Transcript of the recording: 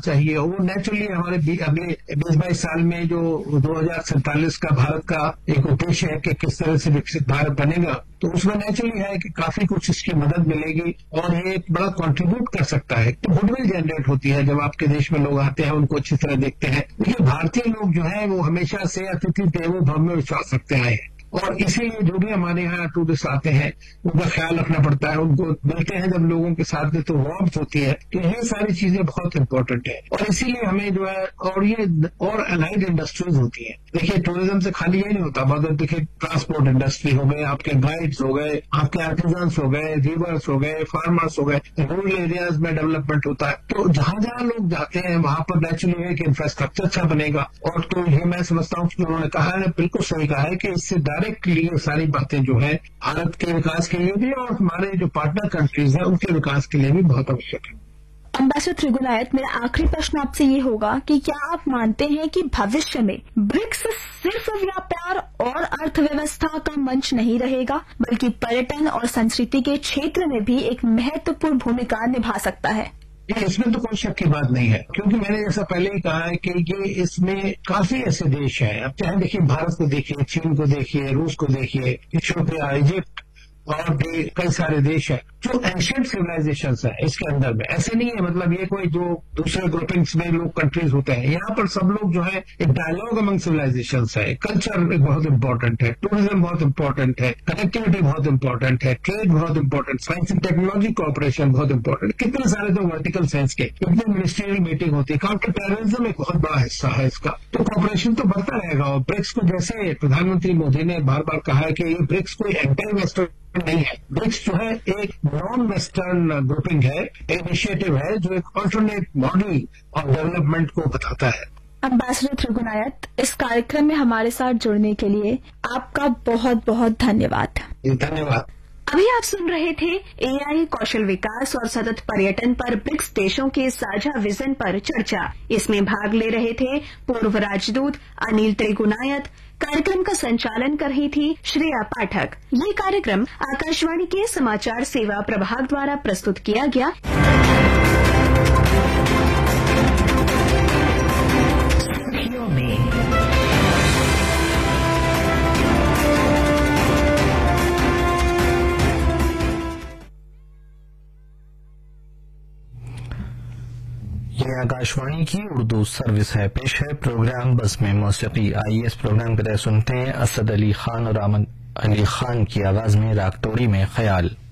चाहिए। और वो नेचुरली हमारे अगले 20-22 साल में जो 2047 का भारत का एक उद्देश्य है कि किस तरह से विकसित भारत बनेगा, तो उसमें नेचुरली है कि काफी कुछ इसकी मदद मिलेगी और ये एक बड़ा कंट्रीब्यूट कर सकता है। तो गुडविल जनरेट होती है जब आपके देश में लोग आते हैं, उनको अच्छी तरह देखते हैं। देखिए, भारतीय लोग जो है वो हमेशा से अतिथि देवो भव में विश्वास रखते आए हैं, और इसीलिए जो भी हमारे यहाँ टूरिस्ट आते हैं उनका ख्याल रखना पड़ता है, उनको मिलते हैं जब लोगों के साथ में तो वार्मथ होती है। तो ये सारी चीजें बहुत इंपॉर्टेंट है, और इसीलिए हमें जो है और ये और अलाइड इंडस्ट्रीज होती है। देखिए, टूरिज्म से खाली ये नहीं होता, मगर देखिए ट्रांसपोर्ट इंडस्ट्री हो गए, आपके गाइड्स हो गए, आपके आर्टिजन्स हो गए, वीवर्स हो गए, फार्मर्स हो गए, रूरल एरियाज में डेवलपमेंट होता है। तो जहां जहां लोग जाते हैं वहां पर नेचुरली है कि इंफ्रास्ट्रक्चर अच्छा बनेगा। और तो ये मैं समझता हूँ कि उन्होंने कहा है, बिल्कुल सही कहा है कि इससे डायरेक्टली ये सारी बातें जो है भारत के विकास के लिए भी और हमारे जो पार्टनर कंट्रीज हैं उनके विकास के लिए भी बहुत आवश्यक है। अम्बेसडर त्रिगुनायत, मेरा आखिरी प्रश्न आपसे ये होगा कि क्या आप मानते हैं कि भविष्य में ब्रिक्स सिर्फ व्यापार और अर्थव्यवस्था का मंच नहीं रहेगा, बल्कि पर्यटन और संस्कृति के क्षेत्र में भी एक महत्वपूर्ण भूमिका निभा सकता है? इसमें तो कोई शक की बात नहीं है, क्योंकि मैंने जैसा पहले ही कहा है कि ये इसमें काफी ऐसे देश हैं। अब चाहे देखिए भारत को देखिए, चीन को देखिए, रूस को देखिए, इथियोपिया, इजिप्ट और भी कई सारे देश हैं जो एंशिएंट सिविलाइजेशंस है इसके अंदर में। ऐसे नहीं है मतलब ये कोई जो दूसरे ग्रुपिंग्स में लोग कंट्रीज होते हैं, यहाँ पर सब लोग जो है एक डायलॉग अमंग सिविलाइजेशंस है। कल्चर एक बहुत इंपॉर्टेंट है, टूरिज्म बहुत इंपॉर्टेंट है, कनेक्टिविटी बहुत इंपॉर्टेंट है, ट्रेड बहुत important, science and technology corporation बहुत इंपॉर्टेंट। कितने सारे तो वर्टिकल साइंस के इतने मिनिस्ट्रियल मीटिंग होती है। काउंटर टेररिज्म एक बहुत बड़ा हिस्सा है इसका, तो कॉपरेशन तो बढ़ता रहेगा। और ब्रिक्स को जैसे प्रधानमंत्री मोदी ने बार बार कहा है कि ये ब्रिक्स कोई एंटी वेस्टर्न नहीं है, ब्रिक्स जो है एक नॉन वेस्टर्न ग्रुपिंग है, इनिशिएटिव है जो एक ऑल्टरनेट मॉडल ऑफ डेवलपमेंट को बताता है। अम्बेसडर त्रिगुनायत, इस कार्यक्रम में हमारे साथ जुड़ने के लिए आपका बहुत बहुत धन्यवाद। धन्यवाद। अभी आप सुन रहे थे एआई, कौशल विकास और सतत पर्यटन पर ब्रिक्स देशों के साझा विजन पर चर्चा। इसमें भाग ले रहे थे पूर्व राजदूत अनिल त्रिगुनायत। कार्यक्रम का संचालन कर रही थी श्रेया पाठक। ये कार्यक्रम आकाशवाणी के समाचार सेवा प्रभाग द्वारा प्रस्तुत किया गया। ये आकाशवाणी की उर्दू सर्विस है। पेश है प्रोग्राम बस में मौसीकी। आइए इस प्रोग्राम के तहत सुनते हैं असद अली खान और अमन अली खान की आवाज में राग तोड़ी में ख्याल।